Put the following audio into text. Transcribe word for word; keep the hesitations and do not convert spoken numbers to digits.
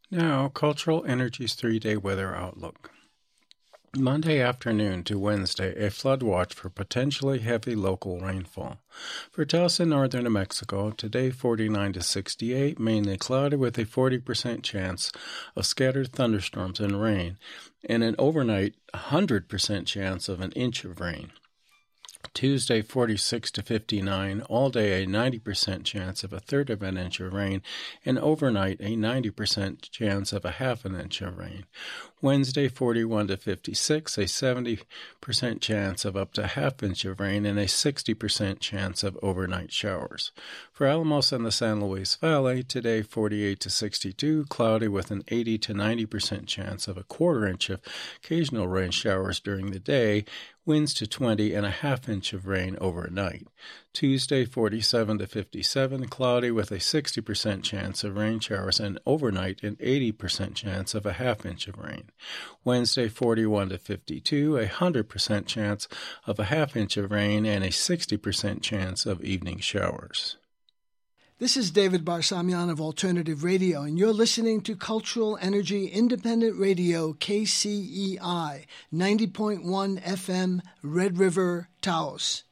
Now, Cultural Energy's three-day weather outlook. Monday afternoon to Wednesday, a flood watch for potentially heavy local rainfall. For Taos in northern New Mexico, today forty-nine to sixty-eight, mainly cloudy with a forty percent chance of scattered thunderstorms and rain, and an overnight one hundred percent chance of an inch of rain. Tuesday, forty-six to fifty-nine, all day a ninety percent chance of a third of an inch of rain, and overnight a ninety percent chance of a half an inch of rain. Wednesday, forty-one to fifty-six, a seventy percent chance of up to half inch of rain, and a sixty percent chance of overnight showers. For Alamos and the San Luis Valley, today forty-eight to sixty-two, cloudy with an eighty to ninety percent chance of a quarter inch of occasional rain showers during the day, winds to twenty and a half inch of rain overnight. Tuesday, forty-seven to fifty-seven, cloudy with a sixty percent chance of rain showers, and overnight an eighty percent chance of a half inch of rain. Wednesday, forty-one to fifty-two, a one hundred percent chance of a half inch of rain, and a sixty percent chance of evening showers. This is David Barsamian of Alternative Radio, and you're listening to Cultural Energy Independent Radio, K C E I, ninety point one F M, Red River, Taos.